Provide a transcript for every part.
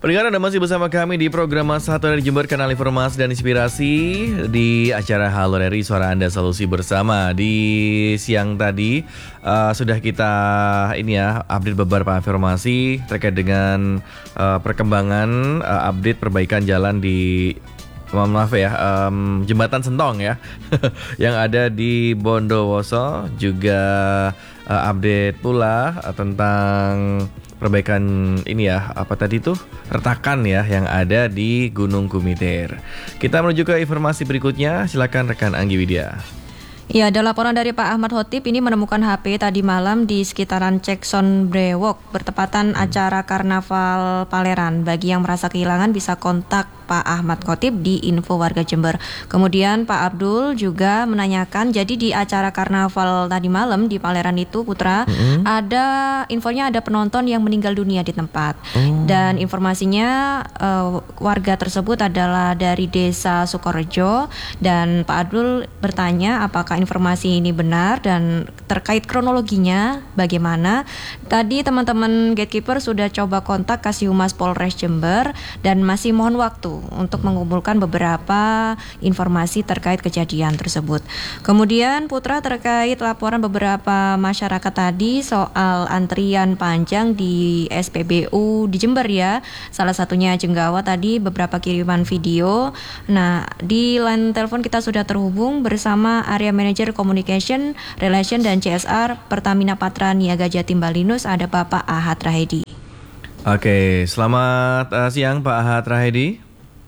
Pendengar, Anda masih bersama kami di program Satu dari Jember, kanal informasi dan inspirasi di acara Halo RRI, Suara Anda Solusi Bersama. Di siang tadi sudah kita update beberapa informasi terkait dengan perkembangan update perbaikan jalan di Jembatan Sentong ya yang ada di Bondowoso. Juga update pula tentang perbaikan retakan ya yang ada di Gunung Kumiter. Kita menuju ke informasi berikutnya. Silakan rekan Anggi Widya. Ya, ada laporan dari Pak Ahmad Khotib ini menemukan HP tadi malam di sekitaran Cekson Brewok bertepatan acara Karnaval Paleran. Bagi yang merasa kehilangan bisa kontak Pak Ahmad Khotib di Info Warga Jember. Kemudian Pak Abdul juga menanyakan, jadi di acara Karnaval tadi malam di Paleran itu Putra, ada infonya ada penonton yang meninggal dunia di tempat. Dan informasinya warga tersebut adalah dari Desa Sukorejo, dan Pak Abdul bertanya apakah informasi ini benar dan terkait kronologinya bagaimana. Tadi teman-teman gatekeeper sudah coba kontak Kasihumas Polres Jember dan masih mohon waktu untuk mengumpulkan beberapa informasi terkait kejadian tersebut. Kemudian Putra, terkait laporan beberapa masyarakat tadi soal antrian panjang di SPBU di Jember ya. Salah satunya Jenggawa tadi beberapa kiriman video. Nah, di line telepon kita sudah terhubung bersama Area Manager Communication, Relation dan CSR Pertamina Patra Niaga Jatim Balinus, ada Bapak Ahad Rahedi. Oke, selamat siang Pak Ahad Rahedi.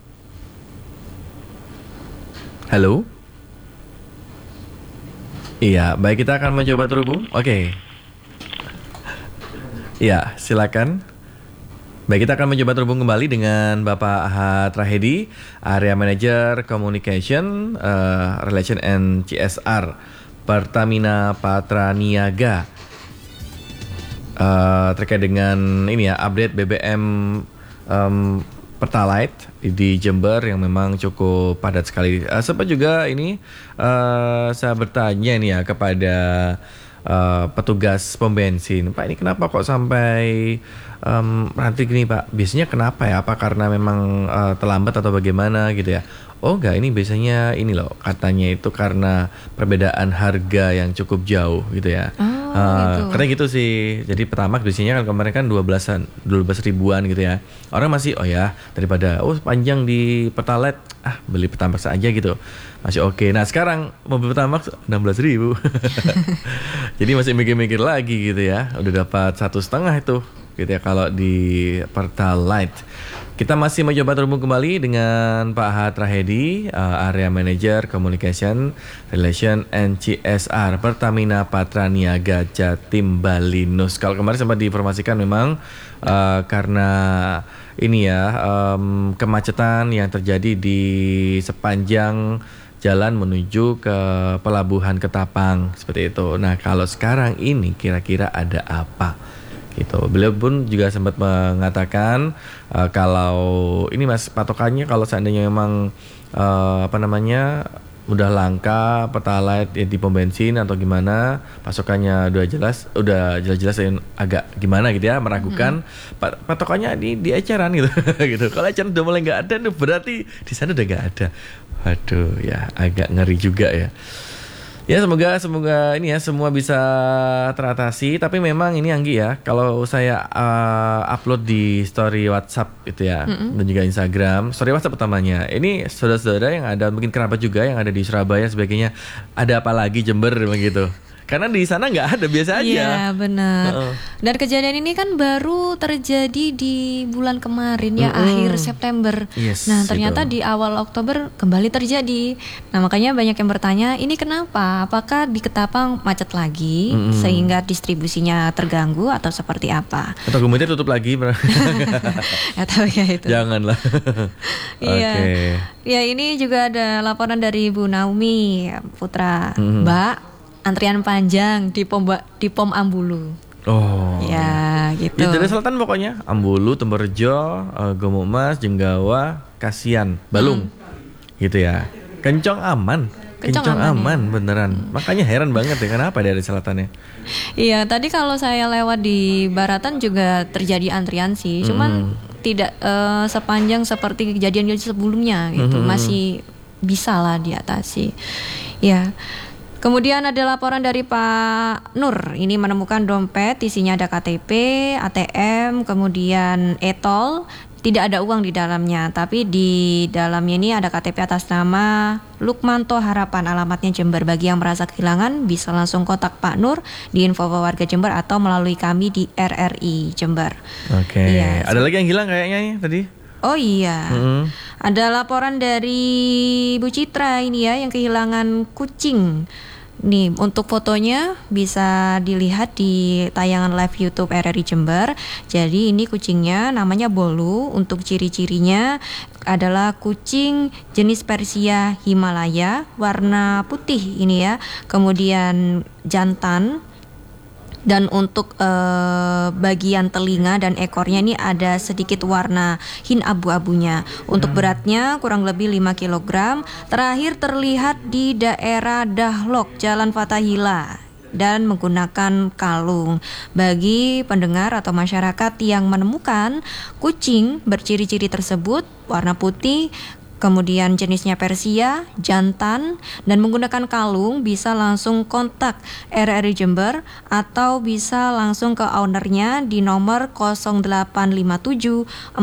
Halo. Iya, baik, kita akan mencoba terhubung. Oke. Iya, silakan. Baik, kita akan mencoba terhubung kembali dengan Bapak Ahad Rahedi, Area Manager Communication, Relation and CSR Pertamina Patra Niaga. Terkait dengan update BBM Pertalite di Jember yang memang cukup padat sekali. Sempat juga saya bertanya kepada petugas pom bensin, Pak, ini kenapa kok sampai nanti gini Pak? Biasanya kenapa ya? Apa karena memang terlambat atau bagaimana gitu ya? Oh enggak, ini biasanya katanya itu karena perbedaan harga yang cukup jauh gitu ya. Gitu. Katanya gitu sih. Jadi Pertamax biasanya kan kemarin kan 12 ribuan gitu ya. Orang masih daripada panjang di Pertalite, beli Pertamax aja gitu. Masih oke. Nah, sekarang mobil Pertamax 16 ribu. Jadi masih mikir-mikir lagi gitu ya. Udah dapat 1,5 itu gitu ya kalau di Pertalite. Kita masih mencoba terhubung kembali dengan Pak Ahad Rahedi, Area Manager Communication, Relation and CSR Pertamina Patra Niaga Jatim Balinus. Kalau kemarin sempat diinformasikan memang karena kemacetan yang terjadi di sepanjang jalan menuju ke Pelabuhan Ketapang seperti itu. Nah, kalau sekarang ini kira-kira ada apa? Gitu. Beliau pun juga sempat mengatakan kalau ini Mas, patokannya kalau seandainya memang udah langka Pertalite di pom bensin atau gimana, pasokannya udah jelas agak gimana gitu ya, meragukan. Patokannya di eceran gitu. gitu. Kalau eceran udah mulai nggak ada, berarti di sana udah nggak ada. Waduh, ya agak ngeri juga ya. Ya, semoga semua bisa teratasi. Tapi memang ini Anggi ya, kalau saya upload di story WhatsApp itu ya, dan juga Instagram, story WhatsApp utamanya, ini saudara-saudara yang ada, mungkin kerabat juga yang ada di Surabaya sebagainya, ada apa lagi Jember begitu. Karena di sana nggak ada, biasa aja. Iya, benar. Dan kejadian ini kan baru terjadi di bulan kemarin ya, akhir September. Yes, nah, ternyata di awal Oktober kembali terjadi. Nah, makanya banyak yang bertanya, ini kenapa? Apakah di Ketapang macet lagi sehingga distribusinya terganggu atau seperti apa? Atau kemudian tutup lagi? Atau ya itu. Janganlah. Iya. Okay. Ya, ini juga ada laporan dari Bu Naomi Putra. Mbak, antrian panjang di pom Ambulu. Oh. Ya, gitu. Ya, dari selatan pokoknya, Ambulu, Temberjo, Gomomas, Jenggawa, Kasian, Balung. Gitu ya. Kencong aman. Kencong aman ya. Beneran. Makanya heran banget ya, kenapa dari selatannya. Iya, tadi kalau saya lewat di Baratan juga terjadi antrian sih. Cuman tidak sepanjang seperti kejadian sebelumnya gitu, masih bisa lah diatasi. Ya. Kemudian ada laporan dari Pak Nur, ini menemukan dompet, isinya ada KTP, ATM, kemudian e-tol, tidak ada uang di dalamnya, tapi di dalamnya ini ada KTP atas nama Lukmanto Harapan, alamatnya Jember. Bagi yang merasa kehilangan bisa langsung kontak Pak Nur di Info Warga Jember atau melalui kami di RRI Jember. Oke. Iya. Ada lagi yang hilang kayaknya nih tadi. Oh iya, ada laporan dari Bu Citra ini ya yang kehilangan kucing. Nih, untuk fotonya bisa dilihat di tayangan live YouTube RRI Jember. Jadi ini kucingnya namanya Bolu. Untuk ciri-cirinya adalah kucing jenis Persia Himalaya, warna putih ini ya. Kemudian jantan. Dan untuk bagian telinga dan ekornya ini ada sedikit warna hin abu-abunya. Untuk beratnya kurang lebih 5 kg. Terakhir terlihat di daerah Dahlok, Jalan Fathahillah, dan menggunakan kalung. Bagi pendengar atau masyarakat yang menemukan kucing berciri-ciri tersebut, warna putih, kemudian jenisnya Persia, jantan, dan menggunakan kalung, bisa langsung kontak RRI Jember atau bisa langsung ke ownernya di nomor 0857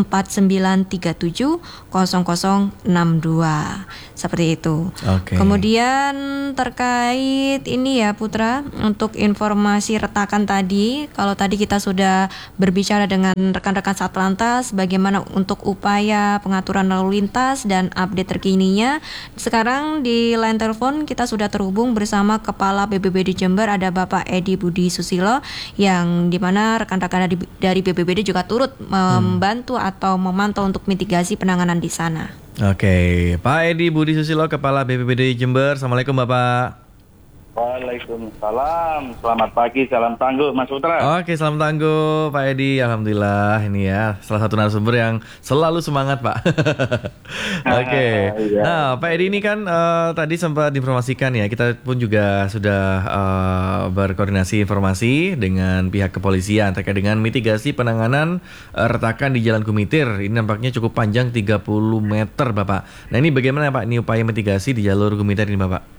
4937 0062. Seperti itu. Oke. Kemudian terkait ini ya Putra, untuk informasi retakan tadi, kalau tadi kita sudah berbicara dengan rekan-rekan Satlantas bagaimana untuk upaya pengaturan lalu lintas dan update terkininya. Sekarang di line telepon kita sudah terhubung bersama Kepala BPBD Jember, ada Bapak Edi Budi Susilo, yang dimana rekan-rekan dari BPBD juga turut membantu atau memantau untuk mitigasi penanganan di sana. Oke, Pak Edi Budi Susilo, Kepala BPBD Jember. Assalamualaikum Bapak. Waalaikumsalam. Selamat pagi, salam tangguh Mas Putra. Oke, salam tangguh Pak Edi. Alhamdulillah ini ya salah satu narasumber yang selalu semangat Pak. Oke. Iya. Nah Pak Edi ini kan tadi sempat diinformasikan ya, kita pun juga sudah berkoordinasi informasi dengan pihak kepolisian terkait dengan mitigasi penanganan retakan di Jalan Kumitir. Ini nampaknya cukup panjang 30 meter Bapak. Nah ini bagaimana Pak ini upaya mitigasi di jalur Kumitir ini Bapak?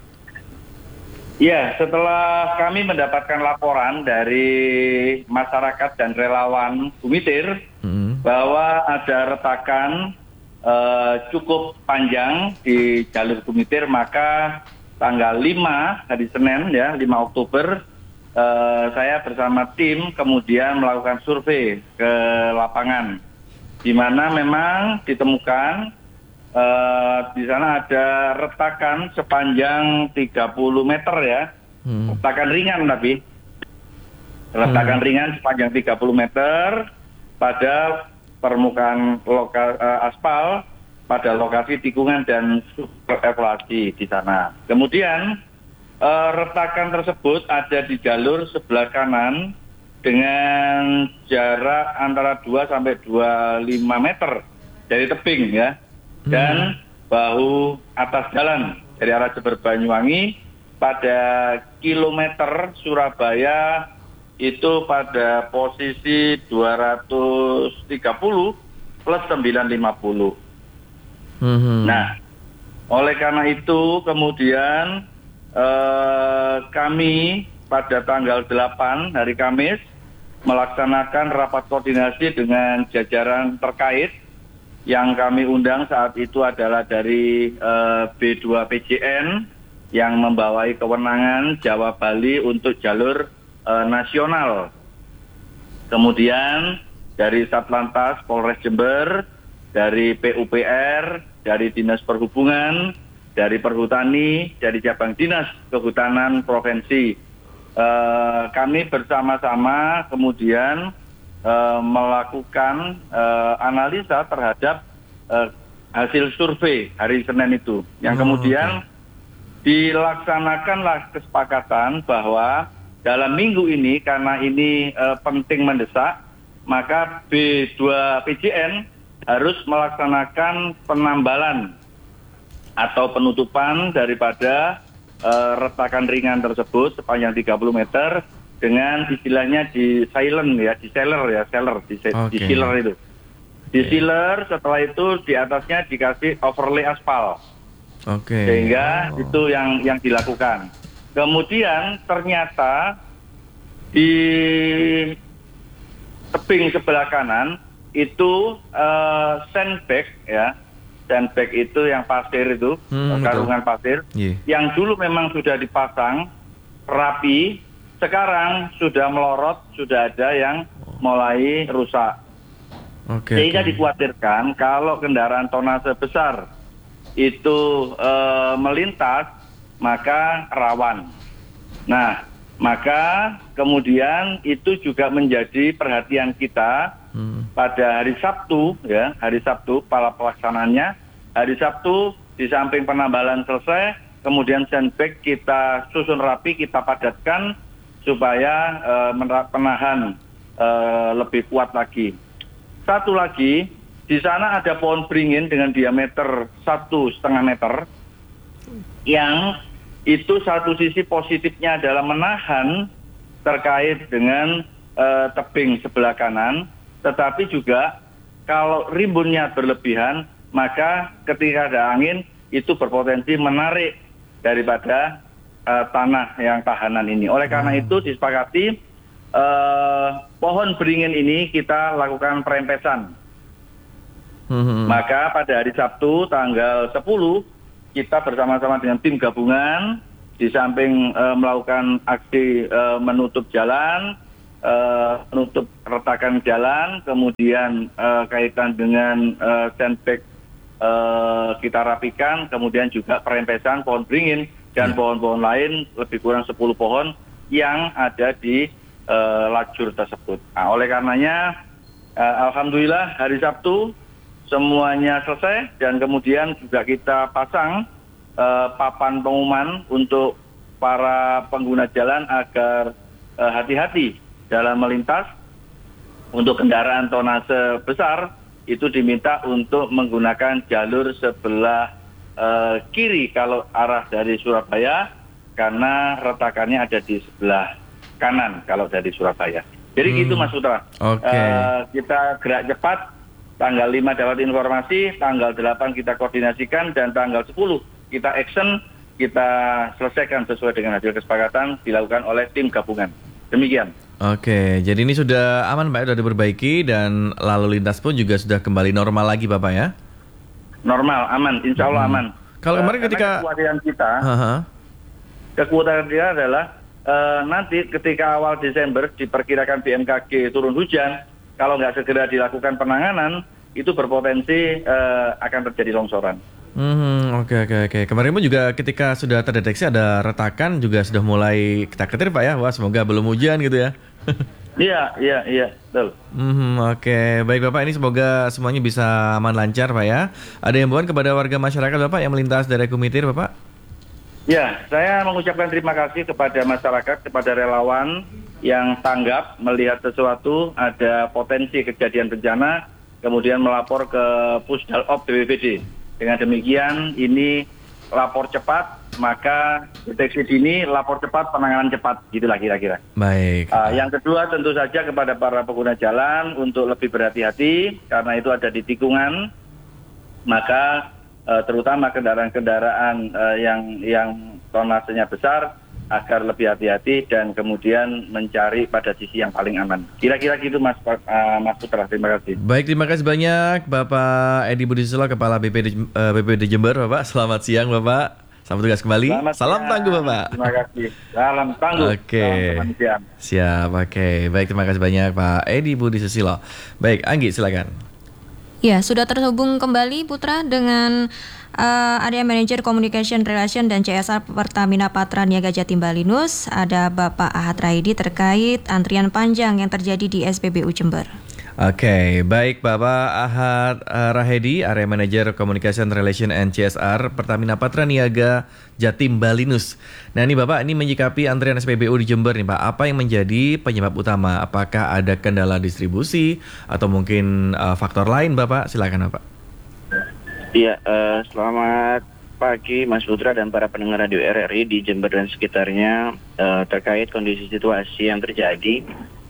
Ya, setelah kami mendapatkan laporan dari masyarakat dan relawan Kumitir bahwa ada retakan cukup panjang di jalur Kumitir, maka tanggal 5 hari Senin ya, 5 Oktober saya bersama tim kemudian melakukan survei ke lapangan, di mana memang ditemukan di sana ada retakan sepanjang 30 meter ya, retakan ringan tapi retakan ringan sepanjang 30 meter pada permukaan aspal pada lokasi tikungan dan evaluasi di sana. Kemudian retakan tersebut ada di jalur sebelah kanan dengan jarak antara 2 sampai 25 meter dari tebing ya. Dan bahu atas jalan dari arah Jember Banyuwangi pada kilometer Surabaya itu pada posisi 230 plus 950. Nah, oleh karena itu kemudian kami pada tanggal 8 hari Kamis melaksanakan rapat koordinasi dengan jajaran terkait. Yang kami undang saat itu adalah dari B2 PJN yang membawai kewenangan Jawa Bali untuk jalur nasional. Kemudian dari Satlantas Polres Jember, dari PUPR, dari Dinas Perhubungan, dari Perhutani, dari cabang Dinas Kehutanan Provinsi. Kami bersama-sama kemudian melakukan analisa terhadap hasil survei hari Senin itu, yang kemudian dilaksanakanlah kesepakatan bahwa dalam minggu ini karena ini penting mendesak, maka B2 PJN harus melaksanakan penambalan atau penutupan daripada retakan ringan tersebut sepanjang 30 meter dengan istilahnya di silent ya, di seller ya, seller, di seller itu. Di sealer, setelah itu di atasnya dikasih overlay aspal. Sehingga itu yang dilakukan. Kemudian ternyata di tebing sebelah kanan itu sandbag ya. Sandbag itu yang pasir itu, karungan pasir, yang dulu memang sudah dipasang rapi, sekarang sudah melorot, sudah ada yang mulai rusak. Sehingga dikhawatirkan kalau kendaraan tonnase besar itu melintas, maka rawan. Nah, maka kemudian itu juga menjadi perhatian kita pada hari Sabtu, ya, hari Sabtu para pelaksanaannya. Hari Sabtu di samping penambalan selesai, kemudian sandbag kita susun rapi, kita padatkan supaya penahan lebih kuat lagi. Satu lagi, di sana ada pohon beringin dengan diameter 1,5 meter, yang itu satu sisi positifnya adalah menahan terkait dengan tebing sebelah kanan, tetapi juga kalau rimbunnya berlebihan, maka ketika ada angin itu berpotensi menarik daripada tanah yang tahanan ini. Oleh karena itu disepakati pohon beringin ini kita lakukan perempesan. Maka pada hari Sabtu tanggal 10 kita bersama-sama dengan tim gabungan di samping melakukan aksi menutup jalan, menutup retakan jalan, kemudian kaitan dengan sandbag kita rapikan, kemudian juga perempesan pohon beringin dan pohon-pohon lain lebih kurang 10 pohon yang ada di lajur tersebut. Nah, oleh karenanya alhamdulillah hari Sabtu semuanya selesai dan kemudian juga kita pasang papan pengumuman untuk para pengguna jalan agar hati-hati dalam melintas. Untuk kendaraan tonnase besar itu diminta untuk menggunakan jalur sebelah kiri kalau arah dari Surabaya, karena retakannya ada di sebelah kanan kalau dari Surabaya. Jadi gitu Mas Putra. Kita gerak cepat. Tanggal 5 dapat informasi, tanggal 8 kita koordinasikan, dan tanggal 10 kita action, kita selesaikan sesuai dengan hasil kesepakatan dilakukan oleh tim gabungan. Demikian. Jadi ini sudah aman Pak, sudah diperbaiki dan lalu lintas pun juga sudah kembali normal lagi Bapak ya? Normal, aman, insya Allah aman. Kalau kemarin ketika kekhawatiran kita adalah nanti ketika awal Desember diperkirakan BMKG turun hujan, kalau nggak segera dilakukan penanganan, itu berpotensi akan terjadi longsoran. Kemarin pun juga ketika sudah terdeteksi ada retakan juga sudah mulai ketar-ketir Pak ya. Wah, semoga belum hujan gitu ya. Iya, betul. Baik Bapak, ini semoga semuanya bisa aman lancar Pak ya. Ada himbauan kepada warga masyarakat Bapak yang melintas dari Kumitir Bapak? Ya, saya mengucapkan terima kasih kepada masyarakat, kepada relawan yang tanggap melihat sesuatu ada potensi kejadian bencana, kemudian melapor ke Pusdalop BPBD. Dengan demikian ini lapor cepat, maka deteksi dini, lapor cepat, penanganan cepat, gitulah kira-kira. Baik. Yang kedua tentu saja kepada para pengguna jalan untuk lebih berhati-hati karena itu ada di tikungan, maka terutama kendaraan-kendaraan yang tonasenya besar agar lebih hati-hati dan kemudian mencari pada sisi yang paling aman. Kira-kira gitu Mas Putra, terima kasih. Baik, terima kasih banyak Bapak Edi Budi Susilo, Kepala BPBD Jember Bapak. Selamat siang Bapak, selamat tugas kembali. Salam tangguh Bapak. Terima kasih. Salam tangguh. Siap, baik, terima kasih banyak Pak Edi Budi Susilo. Baik, Anggi silakan. Ya, sudah terhubung kembali Putra dengan Area Manager Communication Relation dan CSR Pertamina Patra Niaga Jatim Balinus. Ada Bapak Ahad Raidi terkait antrian panjang yang terjadi di SPBU Jember. Baik Bapak Ahad Rahedi, Area Manager Communication Relation and CSR Pertamina Patra Niaga Jatim Balinus. Nah ini Bapak, ini menyikapi antrian SPBU di Jember nih Pak, apa yang menjadi penyebab utama? Apakah ada kendala distribusi atau mungkin faktor lain Bapak? Silakan Bapak. Iya, selamat pagi Mas Putra dan para pendengar radio RRI di Jember dan sekitarnya. Terkait kondisi situasi yang terjadi,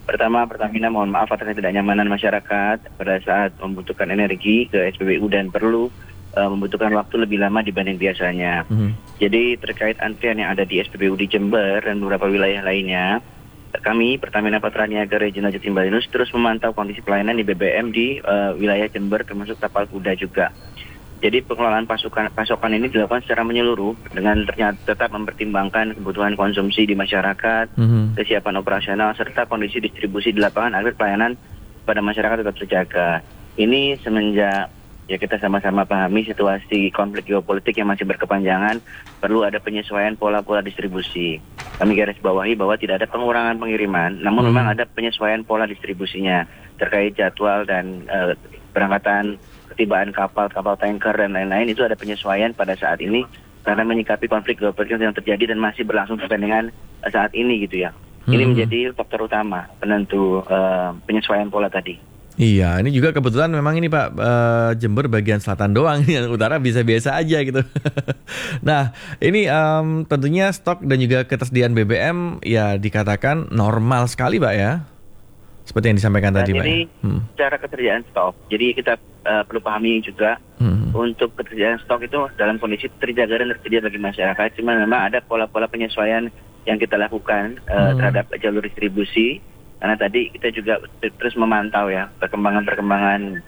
Pertama, Pertamina mohon maaf atas ketidaknyamanan masyarakat pada saat membutuhkan energi ke SPBU dan perlu membutuhkan waktu lebih lama dibanding biasanya. Jadi terkait antrian yang ada di SPBU di Jember dan beberapa wilayah lainnya, kami Pertamina Patraniaga Regional Jatim Balinus terus memantau kondisi pelayanan di BBM di wilayah Jember termasuk Tapal Kuda juga. Jadi pengelolaan pasokan ini dilakukan secara menyeluruh dengan ternyata tetap mempertimbangkan kebutuhan konsumsi di masyarakat, kesiapan operasional serta kondisi distribusi di lapangan agar pelayanan pada masyarakat tetap terjaga. Ini semenjak ya kita sama-sama pahami situasi konflik geopolitik yang masih berkepanjangan, perlu ada penyesuaian pola-pola distribusi. Kami garis bawahi bahwa tidak ada pengurangan pengiriman, namun memang ada penyesuaian pola distribusinya terkait jadwal dan berangkatan ketibaan kapal tanker dan lain-lain. Itu ada penyesuaian pada saat ini karena menyikapi konflik geopolitik yang terjadi dan masih berlangsung sampai dengan saat ini gitu ya. Ini menjadi faktor utama penentu penyesuaian pola tadi. Iya, ini juga kebetulan memang ini Pak, Jember bagian selatan doang, yang utara bisa biasa aja gitu. Nah, ini tentunya stok dan juga ketersediaan BBM ya dikatakan normal sekali Pak ya, seperti yang disampaikan tadi Pak. Jadi cara ketersediaan stok, jadi kita perlu pahami juga untuk ketersediaan stok itu dalam kondisi terjaga dan tersedia bagi masyarakat. Cuma memang ada pola-pola penyesuaian yang kita lakukan terhadap jalur distribusi. Karena tadi kita juga terus memantau ya perkembangan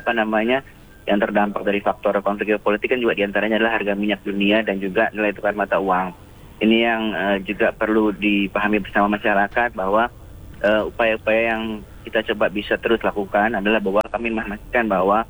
yang terdampak dari faktor konflik geopolitik kan juga diantaranya adalah harga minyak dunia dan juga nilai tukar mata uang. Ini yang juga perlu dipahami bersama masyarakat bahwa upaya-upaya yang kita coba bisa terus lakukan adalah bahwa kami memastikan bahwa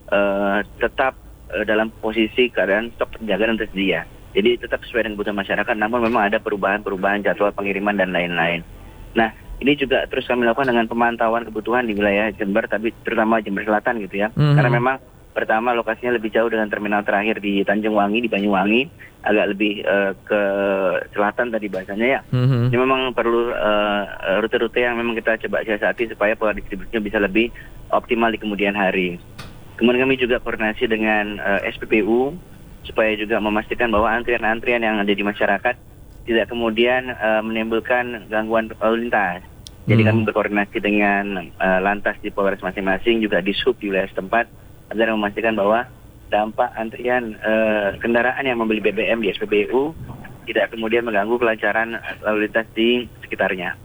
tetap dalam posisi keadaan stok terjaga dan tersedia. Jadi tetap sesuai dengan kebutuhan masyarakat, namun memang ada perubahan-perubahan jadwal pengiriman dan lain-lain. Nah, ini juga terus kami lakukan dengan pemantauan kebutuhan di wilayah Jember, tapi terutama Jember Selatan gitu ya. Karena memang pertama lokasinya lebih jauh dengan terminal terakhir di Tanjung Wangi, di Banyuwangi, agak lebih ke selatan tadi bahasanya ya. Ini memang perlu rute-rute yang memang kita coba siasati supaya pola distribusinya bisa lebih optimal di kemudian hari. Kemudian kami juga koordinasi dengan SPBU supaya juga memastikan bahwa antrian-antrian yang ada di masyarakat tidak kemudian menimbulkan gangguan lalu lintas. Jadi kami berkoordinasi dengan lantas di Polres masing-masing, juga di sub di wilayah setempat, agar memastikan bahwa dampak antrian kendaraan yang membeli BBM di SPBU tidak kemudian mengganggu kelancaran lalu lintas di sekitarnya.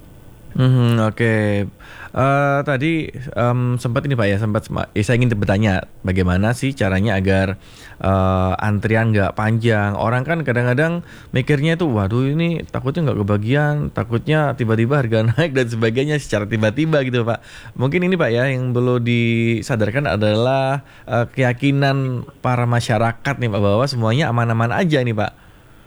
Oke. Tadi sempat ini Pak ya, saya ingin bertanya bagaimana sih caranya agar antrian nggak panjang. Orang kan kadang-kadang mikirnya itu, waduh ini takutnya nggak kebagian, takutnya tiba-tiba harga naik dan sebagainya secara tiba-tiba gitu Pak. Mungkin ini Pak ya yang perlu disadarkan adalah keyakinan para masyarakat nih Pak, bahwa semuanya aman-aman aja nih Pak.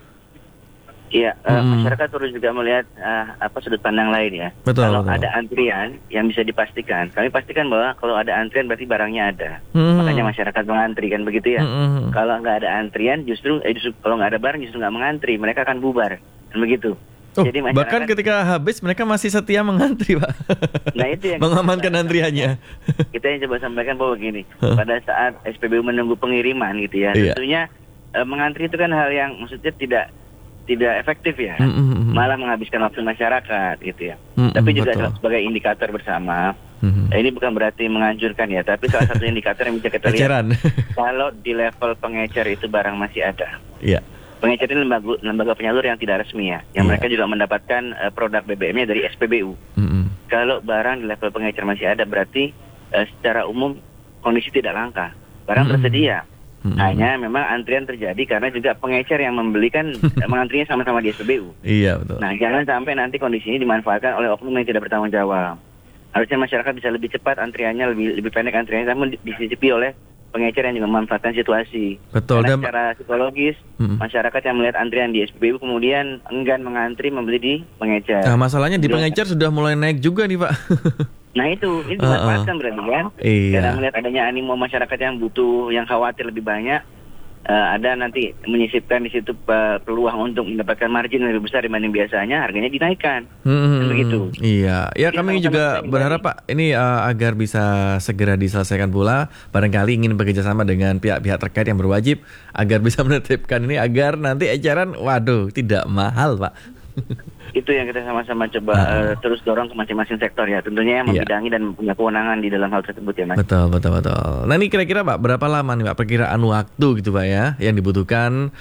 Iya, masyarakat perlu juga melihat sudut pandang lain ya. Kalau ada antrian yang bisa dipastikan, kami pastikan bahwa kalau ada antrian berarti barangnya ada. Makanya masyarakat mengantri kan begitu ya. Kalau nggak ada antrian, justru kalau nggak ada barang justru nggak mengantri, mereka akan bubar kan begitu. Jadi bahkan ketika habis mereka masih setia mengantri Pak. Nah itu yang mengamankan antriannya. Kita yang coba sampaikan bahwa gini, pada saat SPBU menunggu pengiriman gitu ya, tentunya mengantri itu kan hal yang maksudnya tidak efektif ya, malah menghabiskan waktu masyarakat gitu ya. Tapi juga sebagai indikator bersama, ini bukan berarti menganjurkan ya, tapi salah satu indikator yang bisa kita lihat kalau di level pengecer itu barang masih ada. Iya. Pengecer ini lembaga penyalur yang tidak resmi ya, yang mereka juga mendapatkan produk BBM-nya dari SPBU. Kalau barang di level pengecer masih ada, berarti secara umum kondisi tidak langka, barang tersedia. Hanya memang antrian terjadi karena juga pengecer yang membeli kan mengantrinya sama-sama di SPBU. Iya betul. Nah jangan sampai nanti kondisi ini dimanfaatkan oleh oknum yang tidak bertanggung jawab. Harusnya masyarakat bisa lebih cepat antriannya, lebih pendek antriannya, namun disisipi oleh pengecer yang juga memanfaatkan situasi. Betul. Karena secara psikologis masyarakat yang melihat antrian di SPBU kemudian enggan mengantri membeli di pengecer. Nah masalahnya di pengecer sudah mulai naik juga nih Pak. Nah itu dimanfaatkan berarti kan. Karena melihat adanya animo masyarakat yang butuh, yang khawatir lebih banyak, ada nanti menyisipkan di situ peluang untuk mendapatkan margin yang lebih besar dibanding biasanya, harganya dinaikkan. Begitu. Iya, ya kami juga berharap Pak ini agar bisa segera diselesaikan pula. Barangkali ingin bekerjasama dengan pihak-pihak terkait yang berwajib agar bisa menertibkan ini agar nanti eceran, waduh, tidak mahal Pak. Itu yang kita sama-sama coba terus dorong ke masing-masing sektor ya. Tentunya yang Iya. membidangi dan punya kewenangan di dalam hal tersebut ya Mas. Betul. Nah ini kira-kira Pak, berapa lama nih Pak perkiraan waktu gitu Pak ya yang dibutuhkan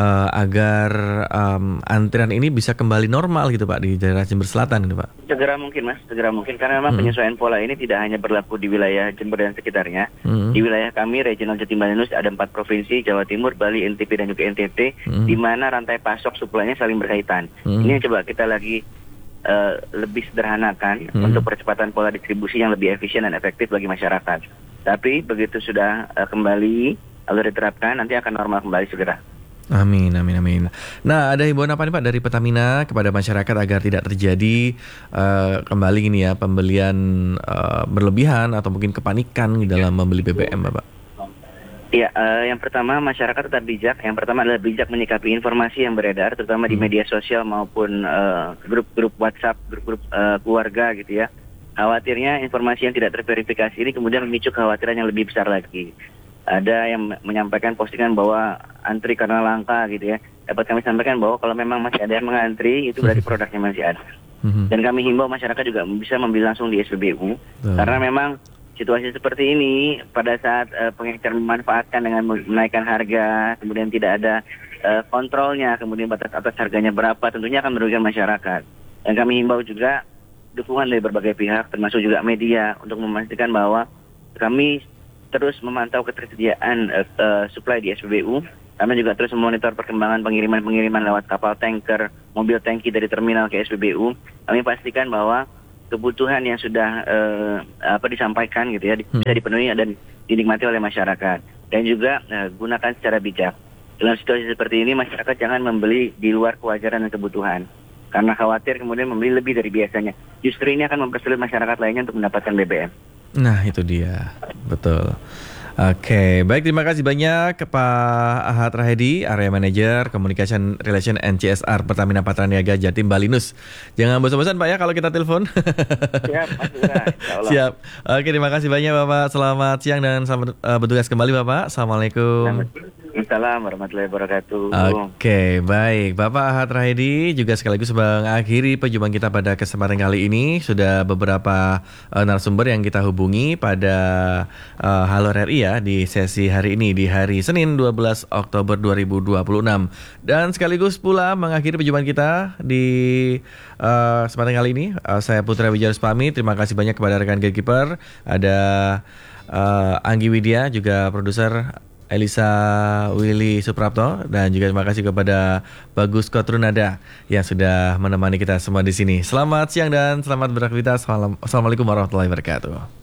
agar antrian ini bisa kembali normal gitu Pak di daerah Jember Selatan gitu Pak? Segera mungkin Mas, segera mungkin karena memang penyesuaian pola ini tidak hanya berlaku di wilayah Jember dan sekitarnya. Di wilayah kami regional Jatim Balinus ada 4 provinsi, Jawa Timur, Bali, NTB dan juga NTT, di mana rantai pasok suplainya saling berkaitan. Ini yang coba kita lagi lebih sederhanakan untuk percepatan pola distribusi yang lebih efisien dan efektif bagi masyarakat. Tapi begitu sudah kembali lalu diterapkan, nanti akan normal kembali segera. Amin. Nah, ada himbauan apa nih Pak dari Pertamina kepada masyarakat agar tidak terjadi kembali gini ya pembelian berlebihan atau mungkin kepanikan di dalam membeli BBM Bapak? Ya, yang pertama masyarakat tetap bijak. Yang pertama adalah bijak menyikapi informasi yang beredar, terutama di media sosial maupun grup-grup WhatsApp, grup-grup keluarga gitu ya. Khawatirnya informasi yang tidak terverifikasi ini kemudian memicu kekhawatiran yang lebih besar lagi. Ada yang menyampaikan postingan bahwa antri karena langka gitu ya. Dapat kami sampaikan bahwa kalau memang masih ada yang mengantri, itu berarti produknya masih ada. Dan kami himbau masyarakat juga bisa membeli langsung di SPBU, karena memang situasi seperti ini pada saat pengecer memanfaatkan dengan menaikkan harga, kemudian tidak ada kontrolnya, kemudian batas atas harganya berapa, tentunya akan merugikan masyarakat. Dan kami himbau juga dukungan dari berbagai pihak, termasuk juga media, untuk memastikan bahwa kami terus memantau ketersediaan suplai di SPBU. Kami juga terus memonitor perkembangan pengiriman lewat kapal tanker, mobil tangki dari terminal ke SPBU. Kami pastikan bahwa kebutuhan yang sudah disampaikan gitu ya bisa dipenuhi dan dinikmati oleh masyarakat. Dan juga gunakan secara bijak. Dalam situasi seperti ini masyarakat jangan membeli di luar kewajaran dan kebutuhan, karena khawatir kemudian membeli lebih dari biasanya. Justru ini akan mempersulit masyarakat lainnya untuk mendapatkan BBM. Nah itu dia, betul. Oke, baik, terima kasih banyak ke Pak Ahad Rahedi, Area Manager Communication Relation and CSR Pertamina Patraniaga Jatim Balinus. Jangan bosan-bosan Pak ya kalau kita telepon. Siap, Mas Indra, insya Allah. Siap. Oke, terima kasih banyak Bapak. Selamat siang dan selamat bertugas kembali Bapak. Assalamualaikum. Assalamualaikum warahmatullahi wabarakatuh. Oke, baik. Bapak Ahad Rahedi juga sekaligus mengakhiri perjumpaan kita pada kesempatan kali ini. Sudah beberapa narasumber yang kita hubungi pada Halo RRI ya di sesi hari ini di hari Senin 12 Oktober 2026. Dan sekaligus pula mengakhiri perjumpaan kita di kesempatan kali ini. Saya Putra Wijarus pamit. Terima kasih banyak kepada rekan gatekeeper. Ada Anggi Widya juga produser, Elisa Willy Suprapto, dan juga terima kasih kepada Bagus Kotrunada yang sudah menemani kita semua di sini. Selamat siang dan selamat beraktivitas. Assalamualaikum warahmatullahi wabarakatuh.